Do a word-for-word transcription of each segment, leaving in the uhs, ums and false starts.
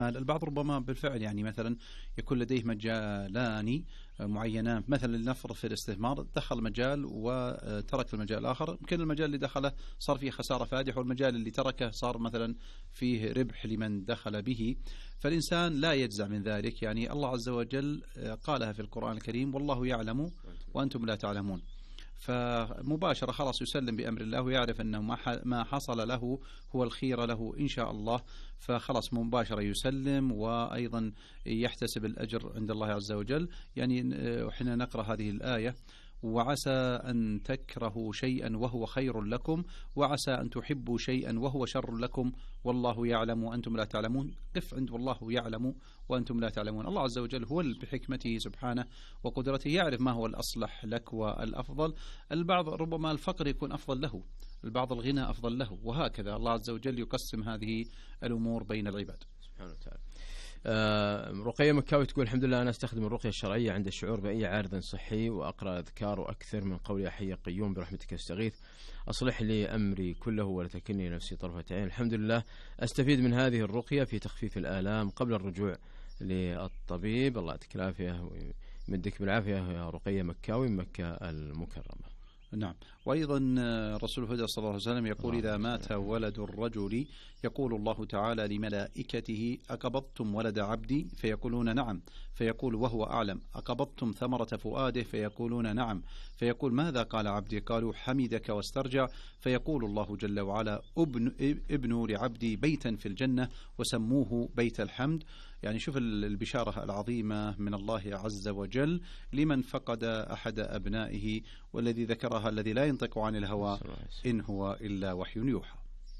البعض ربما بالفعل يعني مثلا يكون لديه مجالان معينان، مثلا لنفرض في الاستثمار دخل مجال وترك المجال الآخر، يمكن المجال اللي دخله صار فيه خسارة فادحة، والمجال اللي تركه صار مثلا فيه ربح لمن دخل به. فالإنسان لا يجزع من ذلك، يعني الله عز وجل قالها في القرآن الكريم: والله يعلم وأنتم لا تعلمون. فمباشرة خلاص يسلم بأمر الله ويعرف أنه ما حصل له هو الخير له إن شاء الله، فخلاص مباشرة يسلم، وأيضا يحتسب الأجر عند الله عز وجل. يعني وحين نقرأ هذه الآية: وعسى أن تكرهوا شيئا وهو خير لكم وعسى أن تحبوا شيئا وهو شر لكم والله يعلم وأنتم لا تعلمون. قف عند والله يعلم وأنتم لا تعلمون. الله عز وجل هو بحكمته سبحانه وقدرته يعرف ما هو الأصلح لك والأفضل. البعض ربما الفقر يكون أفضل له، البعض الغنى أفضل له، وهكذا الله عز وجل يقسم هذه الأمور بين العباد سبحانه وتعالى. آه رقية مكاوي تقول: الحمد لله أنا أستخدم الرقية الشرعية عند الشعور بأي عارض صحي، وأقرأ أذكار وأكثر من قول يا حي قيوم برحمتك أستغيث، أصلح لي أمري كله ولا تكلني نفسي طرفة عين. الحمد لله أستفيد من هذه الرقية في تخفيف الآلام قبل الرجوع للطبيب. الله يعطيك العافية ويمدك بالعافية يا رقية مكاوي من مكة المكرمة. نعم. وأيضا رسول الهدى صلى الله عليه وسلم يقول: إذا مات ولد الرجل يقول الله تعالى لملائكته: أقبضتم ولد عبدي؟ فيقولون نعم. فيقول وهو أعلم: أقبضتم ثمرة فؤاده؟ فيقولون نعم. فيقول: ماذا قال عبدي؟ قالوا: حمدك واسترجع. فيقول الله جل وعلا: ابنوا لعبدي بيتا في الجنة وسموه بيت الحمد. يعني شوف البشارة العظيمة من الله عز وجل لمن فقد أحد أبنائه، والذي ذكرها الذي لا ينطق عن الهوى إن هو إلا وحي يوحى.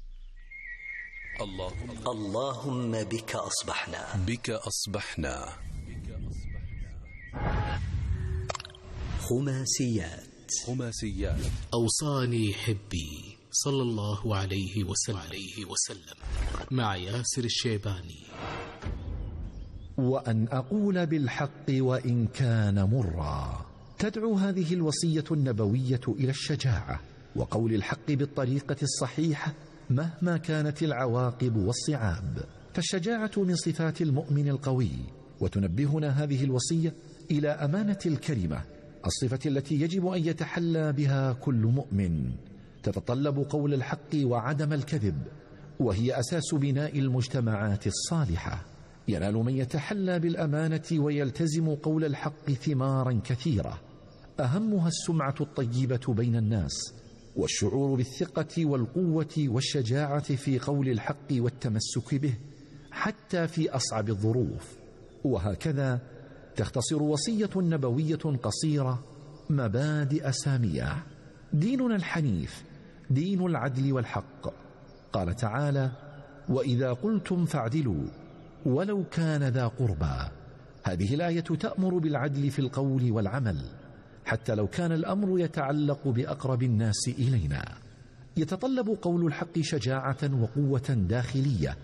اللهم اللهم بك أصبحنا بك أصبحنا خماسيات خماسيات أوصاني حبي صلى الله عليه وسلم, عليه وسلم مع ياسر الشيباني. وأن أقول بالحق وإن كان مرا. تدعو هذه الوصية النبوية إلى الشجاعة وقول الحق بالطريقة الصحيحة مهما كانت العواقب والصعاب، فالشجاعة من صفات المؤمن القوي. وتنبهنا هذه الوصية إلى أمانة الكلمة، الصفة التي يجب أن يتحلى بها كل مؤمن، تتطلب قول الحق وعدم الكذب، وهي أساس بناء المجتمعات الصالحة. ينال من يتحلى بالأمانة ويلتزم قول الحق ثمارا كثيرة، أهمها السمعة الطيبة بين الناس، والشعور بالثقة والقوة والشجاعة في قول الحق والتمسك به حتى في أصعب الظروف. وهكذا تختصر وصية نبوية قصيرة مبادئ سامية. ديننا الحنيف دين العدل والحق. قال تعالى: وإذا قلتم فاعدلوا ولو كان ذا قربى. هذه الآية تأمر بالعدل في القول والعمل حتى لو كان الأمر يتعلق بأقرب الناس إلينا. يتطلب قول الحق شجاعة وقوة داخلية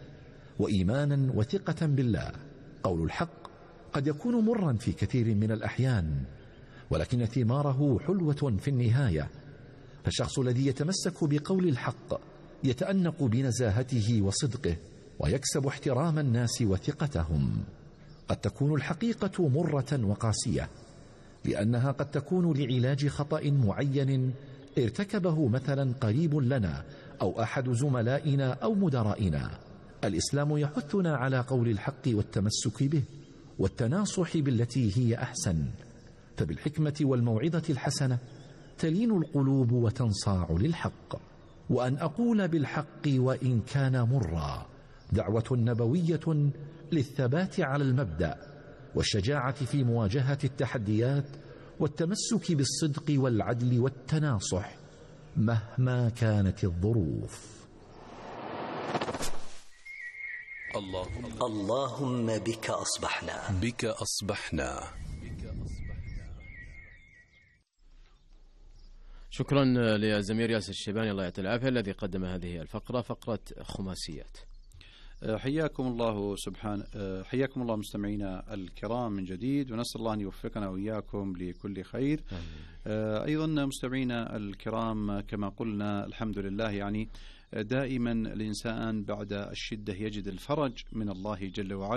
وإيمانا وثقة بالله. قول الحق قد يكون مرا في كثير من الأحيان، ولكن ثماره حلوة في النهاية. فالشخص الذي يتمسك بقول الحق يتأنق بنزاهته وصدقه ويكسب احترام الناس وثقتهم. قد تكون الحقيقة مرة وقاسية، لأنها قد تكون لعلاج خطأ معين ارتكبه مثلا قريب لنا أو أحد زملائنا أو مدرائنا. الإسلام يحثنا على قول الحق والتمسك به والتناصح بالتي هي أحسن، فبالحكمة والموعظة الحسنة تلين القلوب وتنصاع للحق. وأن أقول بالحق وإن كان مرا دعوة نبوية للثبات على المبدأ والشجاعة في مواجهة التحديات والتمسك بالصدق والعدل والتناصح مهما كانت الظروف. اللهم اللهم بك أصبحنا بك أصبحنا. شكرا لزمير ياسر الشيباني الله يعطيه العافية الذي قدم هذه الفقرة، فقرة خماسيات. حياكم الله سبحانه، حياكم الله مستمعينا الكرام من جديد، ونسأل الله أن يوفقنا وإياكم لكل خير. أيضا مستمعينا الكرام كما قلنا الحمد لله يعني دائما الإنسان بعد الشدة يجد الفرج من الله جل وعلا.